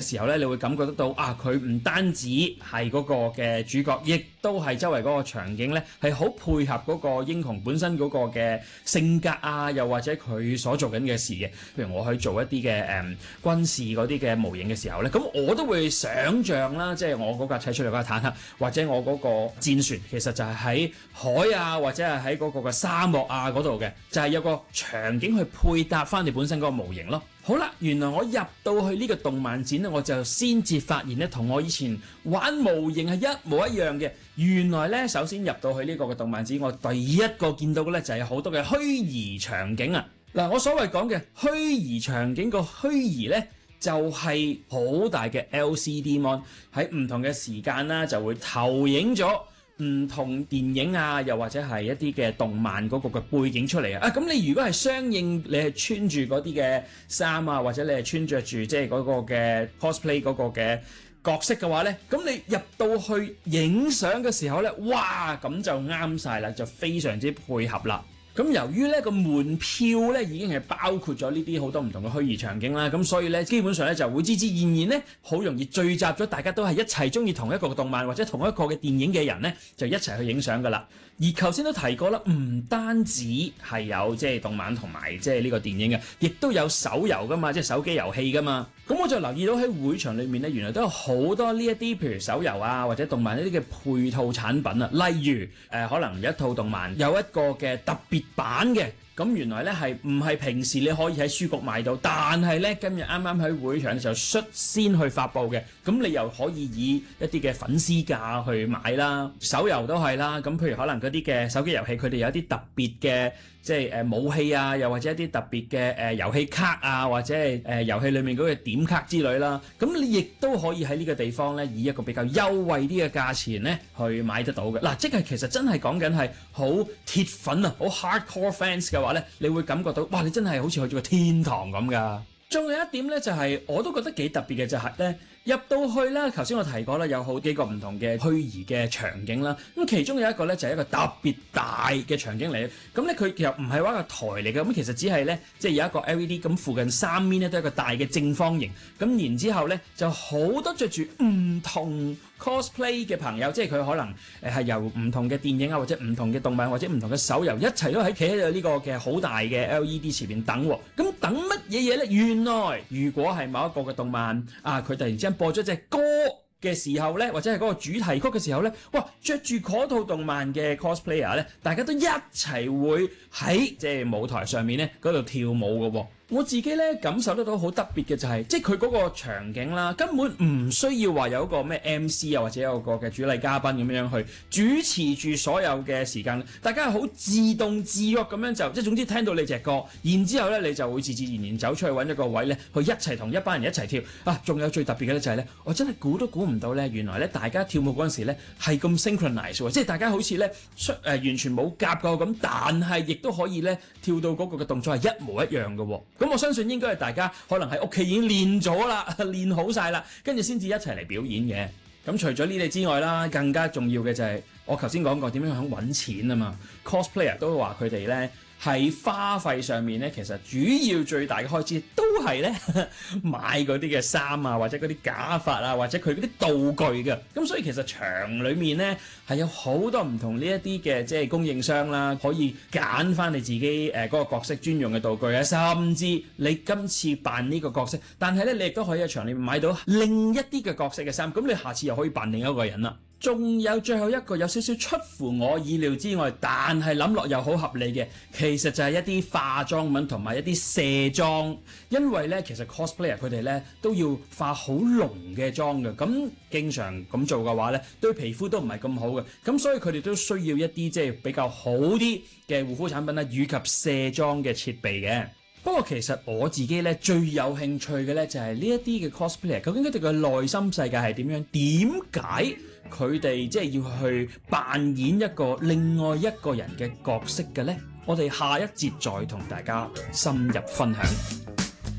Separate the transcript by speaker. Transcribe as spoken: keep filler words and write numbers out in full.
Speaker 1: 時候咧，你會感覺得到啊，佢唔單止係嗰個嘅主角，亦都係周圍嗰個場景咧，係好配合嗰個英雄本身嗰個嘅性格啊，又或者佢所做緊嘅事嘅。譬如我去做一啲嘅誒軍事嗰啲嘅模型嘅時候咧，咁我都會想像啦，即係我嗰架砌出嚟嗰架坦克，或者我嗰個戰船，其實就係喺海啊，或者係喺嗰個嘅沙漠啊嗰度嘅，就係有個場景去配搭翻你本身嗰個模型咯。好啦，原來我入到去呢個動漫展咧，我就先至發現咧，同我以前玩模型係一模一樣嘅。原來咧，首先入到去呢個嘅動漫展，我第一個見到嘅咧就係好多嘅虛擬場景啊！嗱，我所謂講嘅虛擬場景，個虛擬咧就係好大嘅 L C D mon 喺唔同嘅時間啦，就會投影咗唔同電影啊，又或者係一啲嘅動漫嗰個嘅背景出嚟啊！啊，咁你如果係相應，你係穿住嗰啲嘅衫啊，或者你係穿着住即係嗰個嘅 cosplay 嗰個嘅角色嘅話呢，咁你入到去影相嘅時候呢，哇，咁就啱晒啦，就非常之配合啦。咁由於呢個門票呢已經係包括咗呢啲好多唔同嘅虛擬場景啦，咁所以呢基本上呢就會自自然然呢好容易聚集咗大家都係一齊中意同一個動漫或者同一個嘅電影嘅人呢，就一齊去影相噶啦。而頭先都提過啦，唔單止係有即係動漫同埋即係呢個電影嘅，亦都有手遊噶嘛，即係手機遊戲噶嘛。咁我就留意到喺會場裏面呢，原來都有好多呢一啲譬如手遊啊或者動漫呢啲嘅配套產品啊，例如誒、呃、可能有一套動漫有一個嘅特別版嘅。咁原來咧係唔係平時你可以喺書局買到，但係咧今日啱啱喺會場就率先去發布嘅，咁你又可以以一啲嘅粉絲價去買啦，手遊都係啦，咁譬如可能嗰啲嘅手機遊戲，佢哋有一啲特別嘅即係誒武器啊，又或者一啲特別嘅誒遊戲卡啊，或者係誒遊戲裡面嗰個點卡之類啦，咁你亦都可以喺呢個地方咧以一個比較優惠啲嘅價錢咧去買得到嘅。嗱，即係其實真係講緊係好鐵粉啊，好 hardcore fans 嘅話咧，你會感覺到哇，你真係好似去咗個天堂咁噶。仲有一點咧，就係、是、我都覺得幾特別嘅就係咧，入到去啦，頭先我提過啦，有好幾個唔同嘅虛擬嘅場景啦。咁其中有一個咧就係、是、一個特別大嘅場景嚟。咁咧佢其實唔係話個台嚟嘅，咁其實只係咧即係有一個 L E D， 咁附近三面咧都係一個大嘅正方形。咁然之後咧就好多着住唔同 cosplay 嘅朋友，即係佢可能誒係由唔同嘅電影啊，或者唔同嘅動漫或者唔同嘅手遊一齊都喺企喺度呢個嘅好大嘅 L E D 前面等。咁等乜嘢嘢咧？原來如果係某一個嘅動漫啊，佢突然之間播咗隻歌嘅時候咧，或者係嗰個主題曲嘅時候咧，哇！着住嗰套動漫嘅 cosplayer 咧，大家都一齊會喺即係舞台上面咧嗰度跳舞嘅喎。我自己咧感受得到好特別嘅就係、是，即係佢嗰個場景啦，根本唔需要話有一個咩 M C 啊，或者有個嘅主禮嘉賓咁樣去主持住所有嘅時間，大家係好自動自覺咁樣就即係總之聽到你隻歌，然之後咧你就會自自然然走出去揾一個位咧，去一齊同一班人一齊跳啊！仲有最特別嘅咧就係咧，我真係估都估唔到咧，原來咧大家跳舞嗰陣時咧係咁 synchronize 喎，即係大家好似咧出誒完全冇夾過咁，但係亦都可以咧跳到嗰個嘅動作係一模一樣嘅喎。咁我相信應該係大家可能喺屋企已經練咗啦，練好晒啦，跟住先至一齊嚟表演嘅。咁除咗呢啲之外啦，更加重要嘅就係我頭先講過點樣響揾錢啊嘛。cosplayer 都話佢哋咧喺花費上面咧，其實主要最大嘅開支都係咧買嗰啲嘅衫啊，或者嗰啲假髮啊，或者佢嗰啲道具嘅。咁所以其實場裏面咧係有好多唔同呢一啲嘅即係供應商啦，可以揀翻你自己誒嗰、呃嗰個角色專用嘅道具啊，甚至你今次扮呢個角色，但係咧你亦都可以喺場裏面買到另一啲嘅角色嘅衫，咁你下次又可以扮另一個人啦。仲有最後一個有少少出乎我意料之外，但係諗落又好合理嘅，其實就係一啲化妝品同埋一啲卸妝，因為咧其實 cosplayer 佢哋咧都要化好濃嘅妝嘅，咁經常咁做嘅話咧，對皮膚都唔係咁好嘅，咁所以佢哋都需要一啲即係比較好啲嘅護膚產品啦，以及卸妝嘅設備嘅。不過其實我自己咧最有興趣嘅咧就係呢一啲嘅 cosplayer， 究竟佢哋嘅內心世界係點樣？點解佢哋即係要去扮演一個另外一個人嘅角色嘅呢？我哋下一節再同大家深入分享。